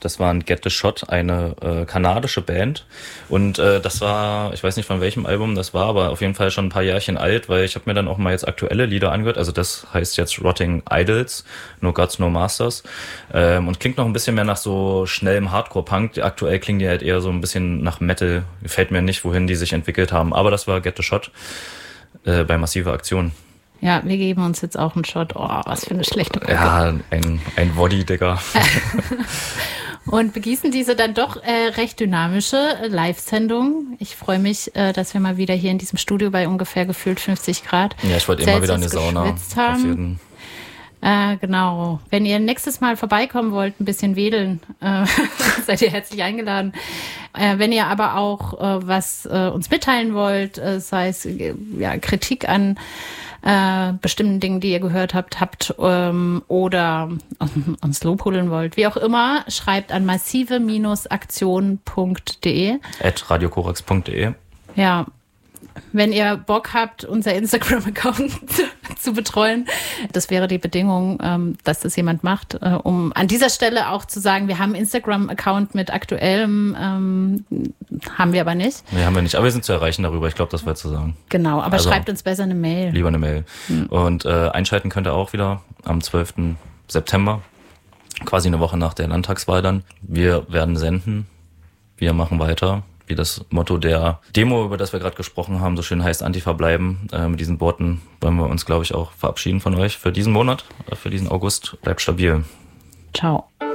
Das waren Get the Shot, eine kanadische Band. Und das war, ich weiß nicht von welchem Album das war, aber auf jeden Fall schon ein paar Jährchen alt, weil ich habe mir dann auch mal jetzt aktuelle Lieder angehört. Also das heißt jetzt Rotting Idols, No Gods, No Masters. Und klingt noch ein bisschen mehr nach so schnellem Hardcore-Punk. Aktuell klingen die halt eher so ein bisschen nach Metal. Gefällt mir nicht, wohin die sich entwickelt haben. Aber das war Get the Shot bei Massive Aktion. Ja, wir geben uns jetzt auch einen Shot. Oh, was für eine schlechte Mucke. Ja, ein Body, Digga. Und begießen diese dann doch recht dynamische Live-Sendung. Ich freue mich, dass wir mal wieder hier in diesem Studio bei ungefähr gefühlt 50 Grad Ja, ich wollte immer wieder in die Sauna. Haben. Genau. Wenn ihr nächstes Mal vorbeikommen wollt, ein bisschen wedeln, seid ihr herzlich eingeladen. Wenn ihr aber auch was uns mitteilen wollt, sei es Kritik an bestimmten Dingen, die ihr gehört habt oder uns lobhudeln wollt, wie auch immer, schreibt an massive-aktion.de @radiokorax.de. Ja, wenn ihr Bock habt, unser Instagram-Account zu betreuen, das wäre die Bedingung, dass das jemand macht, um an dieser Stelle auch zu sagen, wir haben einen Instagram-Account mit aktuellem, haben wir aber nicht. Nee, haben wir nicht, aber wir sind zu erreichen darüber, ich glaube, das war zu sagen. Genau, aber also, schreibt uns besser eine Mail. Lieber eine Mail. Und einschalten könnt ihr auch wieder am 12. September, quasi eine Woche nach der Landtagswahl dann. Wir werden senden, wir machen weiter. Wie das Motto der Demo, über das wir gerade gesprochen haben, so schön heißt, Antifa bleiben. Mit diesen Worten wollen wir uns, glaube ich, auch verabschieden von euch für diesen Monat, für diesen August. Bleibt stabil. Ciao.